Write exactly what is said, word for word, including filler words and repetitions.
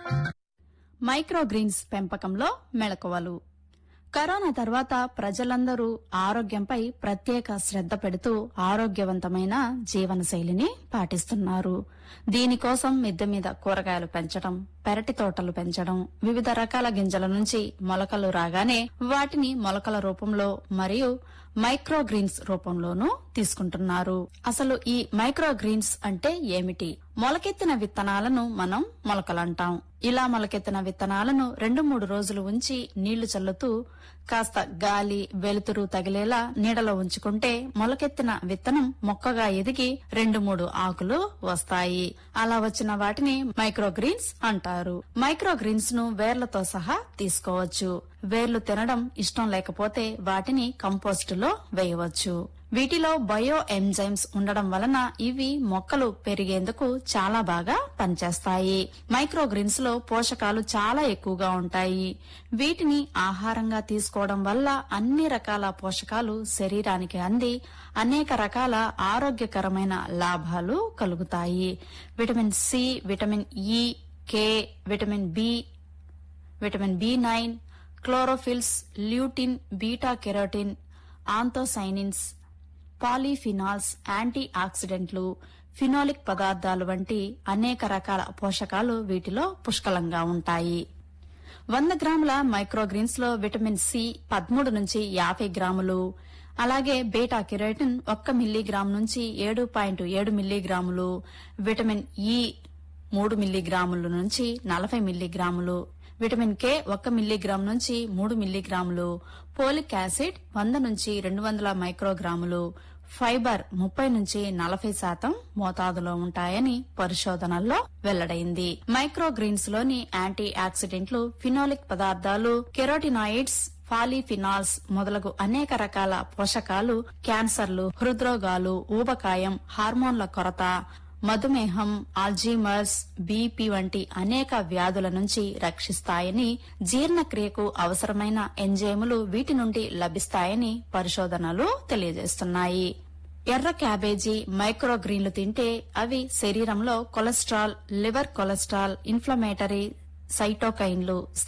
Microgreens పెంపకంలో మెళకువలు. Corona తర్వాత ప్రజలందరూ ఆరోగ్యంపై ప్రత్యేక శ్రద్ధ పెడుతూ ఆరోగ్యవంతమైన జీవనశైలిని పాటిస్తున్నారు. దీనికోసం మిద్దె మీద కూరగాయలు పెంచడం, పెరటి తోటలు పెంచడం, వివిధ రకాల గింజల నుంచి మొలకలు రాగానే వాటిని మొలకల రూపంలో మరియు మైక్రోగ్రీన్స్ రూపంలోనూ తీసుకుంటున్నారు. అసలు ఈ మైక్రోగ్రీన్స్ అంటే ఏమిటి? మొలకెత్తిన విత్తనాలను మనం మొలకలంటాం. ఇలా మొలకెత్తిన విత్తనాలను రెండు మూడు రోజులు ఉంచి నీళ్లు చల్లుతూ కాస్త గాలి, వెలుతురు తగిలేలా నీడలో ఉంచుకుంటే మొలకెత్తిన విత్తనం మొక్కగా ఎదిగి రెండు మూడు ఆకులు వస్తాయి. అలా వచ్చిన వాటిని మైక్రోగ్రీన్స్ అంటారు. మైక్రోగ్రీన్స్ ను వేర్లతో సహా తీసుకోవచ్చు. వేర్లు తినడం ఇష్టం లేకపోతే వాటిని కంపోస్ట్ లో వేయవచ్చు. వీటిలో బయో ఎంజైమ్స్ ఉండడం వలన ఇవి మొక్కలు పెరిగేందుకు చాలా బాగా పనిచేస్తాయి. మైక్రోగ్రీన్స్ లో పోషకాలు చాలా ఎక్కువగా ఉంటాయి. వీటిని ఆహారంగా తీసుకోవడం వల్ల అన్ని రకాల పోషకాలు శరీరానికి అంది అనేక రకాల ఆరోగ్యకరమైన లాభాలు కలుగుతాయి. విటమిన్ సి, విటమిన్ ఇ, కే, vitamin B, vitamin B nine, chlorophylls, lutein, beta carotene, anthocyanins, polyphenols, anti ఆక్సిడెంట్లు, ఫినోలిక్ పదార్థాలు వంటి అనేక రకాల పోషకాలు వీటిలో పుష్కలంగా ఉంటాయి. వంద గ్రాముల మైక్రోగ్రీన్స్ లో విటమిన్ సి పదమూడు నుంచి యాభై గ్రాములు, అలాగే బీటా కెరోటిన్ ఒక్క మిల్లీగ్రాము నుంచి ఏడు పాయింట్ ఏడు మిల్లీగ్రాములు, విటమిన్ ఇ మూడు మిల్లీగ్రాముల నుంచి నలభై మిల్లీగ్రాములు, విటమిన్ కే ఒక్క మిల్లీగ్రాము నుంచి మూడు మిల్లీగ్రాములు, పోలిక్ యాసిడ్ వంద నుంచి రెండు వందల మైక్రోగ్రాములు, ఫైబర్ ముప్పై నుంచి నలభై శాతం మోతాదులో ఉంటాయని పరిశోధనల్లో వెల్లడైంది. మైక్రోగ్రీన్స్ లోని యాంటీ ఆక్సిడెంట్లు, ఫినోలిక్ పదార్థాలు, కెరోటినాయిడ్స్, పాలీఫినాల్స్ మొదలగు అనేక రకాల పోషకాలు క్యాన్సర్లు, హృద్రోగాలు, ఊబకాయం, హార్మోన్ల కొరత, మధుమేహం, ఆల్జీమర్స్, బీపీ వంటి అనేక వ్యాధుల నుంచి రక్షిస్తాయని, జీర్ణక్రియకు అవసరమైన ఎంజైములు వీటి నుండి లభిస్తాయని పరిశోధనలు తెలియజేస్తున్నాయి. ఎర్ర క్యాబేజీ, మైక్రోగ్రీన్లు తింటే అవి శరీరంలో కొలెస్ట్రాల్, లివర్ కొలెస్ట్రాల్, ఇన్ఫ్లమేటరీ సైటోకైన్లు